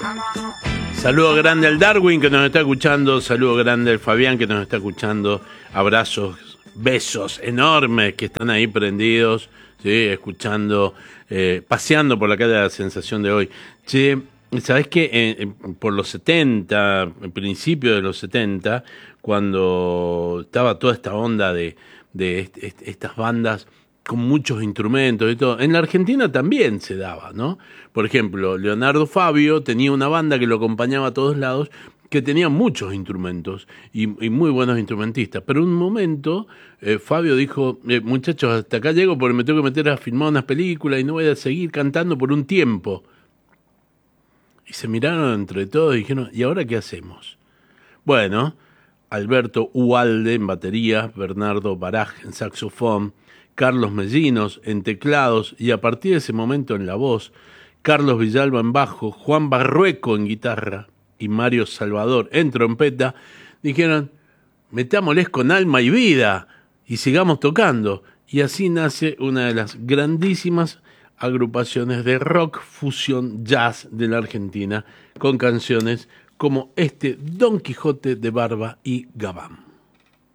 Saludo grande al Darwin que nos está escuchando, saludo grande al Fabián que nos está escuchando, abrazos, besos enormes que están ahí prendidos, ¿sí? Escuchando, paseando por la calle de la sensación de hoy. Che, ¿sabés qué? Por los 70, en principio de los 70, cuando estaba toda esta onda de estas bandas con muchos instrumentos y todo. En la Argentina también se daba, ¿no? Por ejemplo, Leonardo Fabio tenía una banda que lo acompañaba a todos lados, que tenía muchos instrumentos y muy buenos instrumentistas. Pero en un momento Fabio dijo, muchachos, hasta acá llego porque me tengo que meter a filmar unas películas y no voy a seguir cantando por un tiempo. Y se miraron entre todos y dijeron, ¿y ahora qué hacemos? Bueno, Alberto Ualde en batería, Bernardo Baraj en saxofón, Carlos Mellinos en teclados y a partir de ese momento en la voz, Carlos Villalba en bajo, Juan Barrueco en guitarra y Mario Salvador en trompeta, dijeron, metámosles con alma y vida y sigamos tocando. Y así nace una de las grandísimas agrupaciones de rock, fusión, jazz de la Argentina, con canciones como este Don Quijote de Barba y Gabán.